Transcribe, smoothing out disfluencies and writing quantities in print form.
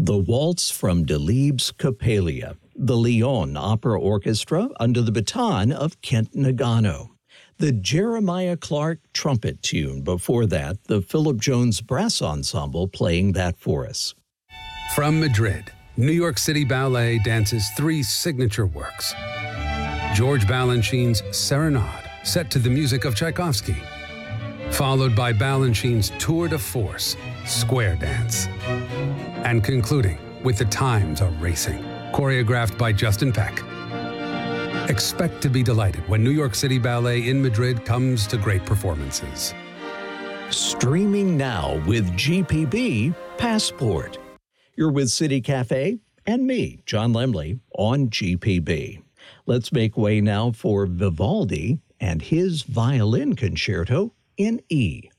The Waltz from Delibes' Coppelia, the Lyon Opera Orchestra under the baton of Kent Nagano. The Jeremiah Clark trumpet tune before that, the Philip Jones Brass Ensemble playing that for us. From Madrid, New York City Ballet dances three signature works. George Balanchine's Serenade, set to the music of Tchaikovsky, followed by Balanchine's tour de force, Square Dance, and concluding with The Times Are Racing, choreographed by Justin Peck. Expect to be delighted when New York City Ballet in Madrid comes to great performances. Streaming now with GPB Passport. You're with City Cafe and me, John Lemley, on GPB. Let's make way now for Vivaldi and his violin concerto in E.